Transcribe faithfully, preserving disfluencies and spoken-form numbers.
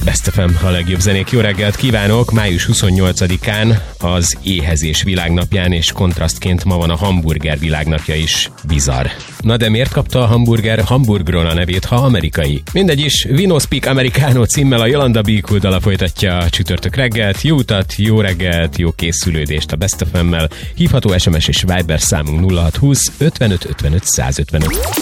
Best ef em, a legjobb zenék. Jó reggelt kívánok! május huszonnyolcadikán az éhezés világnapján, és kontrasztként ma van a hamburger világnapja is. Bizarr. Na de miért kapta a hamburger Hamburgról a nevét, ha amerikai? Mindegy is, We No Speak Americano címmel a Jolanda Be Cool dala folytatja a csütörtök reggelt. Jó utat, jó reggelt, jó készülődést a Best ef emmel. Hívható es em es és Viber számunk nulla hat húsz ötvenöt ötvenöt százötvenöt.